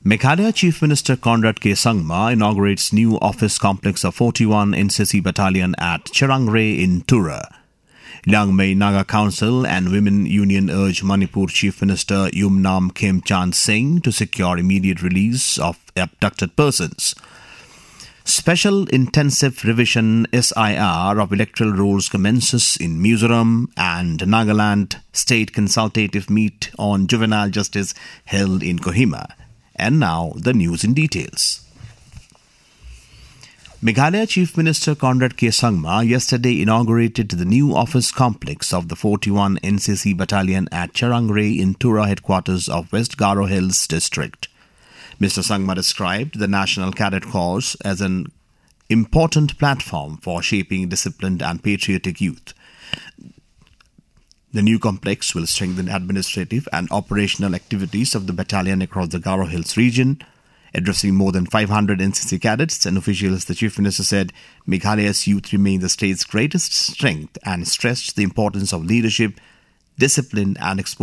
Meghalaya Chief Minister Conrad K. Sangma inaugurates new office complex of 41 NCC Battalion at Cherangre in Tura. Liangmei Naga Council and Women Union urge Manipur Chief Minister Yumnam Khemchand Singh to secure immediate release of abducted persons. Special Intensive Revision SIR of electoral rolls commences in Mizoram, and Nagaland State Consultative Meet on Juvenile Justice held in Kohima. And now the news in details. Meghalaya Chief Minister Conrad K. Sangma yesterday inaugurated the new office complex of the 41 NCC Battalion at Cherangre in Tura headquarters of West Garo Hills District. Mr. Sangma described the National Cadet Corps as an important platform for shaping disciplined and patriotic youth. The new complex will strengthen administrative and operational activities of the battalion across the Garo Hills region. Addressing more than 500 NCC cadets and officials, the Chief Minister said Meghalaya's youth remain the state's greatest strength and stressed the importance of leadership, discipline and exposure